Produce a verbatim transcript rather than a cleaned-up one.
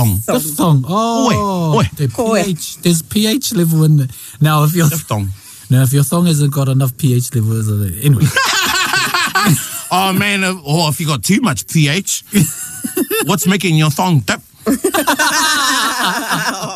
Diphthong. Diphthong. Oh, Oi, oi. The pH. There's pH level in there. Now, if your Diphthong. now if your thong hasn't got enough pH levels, anyway. Oh man, uh, or if you got too much pH, what's making your thong dip?